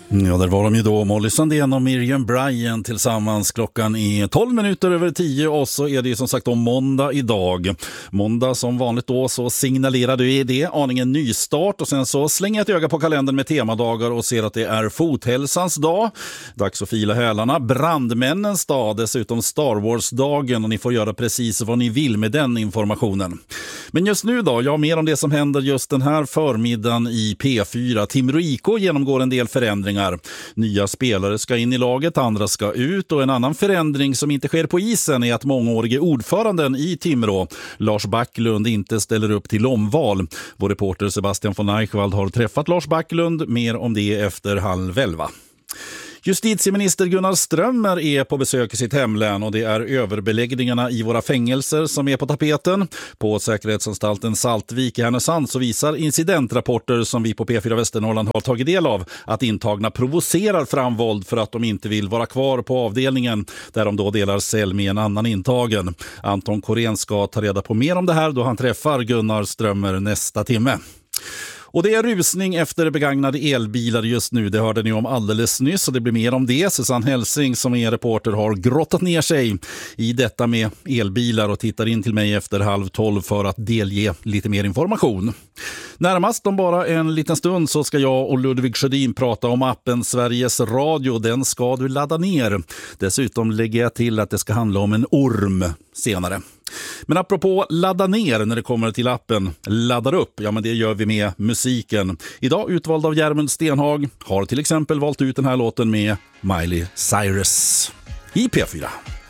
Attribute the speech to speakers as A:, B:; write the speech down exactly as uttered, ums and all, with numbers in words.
A: Ja, där var de ju då, Molly Sandén och Miriam Bryant tillsammans. Klockan är tolv minuter över tio och så är det ju som sagt om måndag idag. Måndag som vanligt då så signalerade vi det, aningen nystart, och sen så slänger jag ett öga på kalendern med temadagar och ser att det är fothälsans dag. Dags att fila hälarna. Brandmännens dag, dessutom Star Wars-dagen, och ni får göra precis vad ni vill med den informationen. Men just nu då, ja, mer om det som händer just den här förmiddagen i P fyra. Timrå I K genomgår en del förändringar. Nya spelare ska in i laget, andra ska ut, och en annan förändring som inte sker på isen är att mångårige ordföranden i Timrå, Lars Backlund, inte ställer upp till omval. Vår reporter Sebastian von Eichwald har träffat Lars Backlund. Mer om det efter halv elva. Justitieminister Gunnar Strömmer är på besök i sitt hemlän, och det är överbeläggningarna i våra fängelser som är på tapeten. På säkerhetsanstalten Saltvik i Härnösand så visar incidentrapporter som vi på P fyra Västernorrland har tagit del av att intagna provocerar fram våld för att de inte vill vara kvar på avdelningen där de då delar cell med en annan intagen. Anton Korén ska ta reda på mer om det här då han träffar Gunnar Strömmer nästa timme. Och det är rusning efter begagnade elbilar just nu. Det hörde ni om alldeles nyss, och det blir mer om det. Susanne Helsing som är reporter har grottat ner sig i detta med elbilar och tittar in till mig efter halv tolv för att delge lite mer information. Närmast om bara en liten stund så ska jag och Ludvig Sjödin prata om appen Sveriges Radio. Den ska du ladda ner. Dessutom lägger jag till att det ska handla om en orm senare. Men apropå ladda ner när det kommer till appen laddar upp, ja men det gör vi med musiken. Idag utvald av Järmund Stenhag, har till exempel valt ut den här låten med Miley Cyrus i P fyra.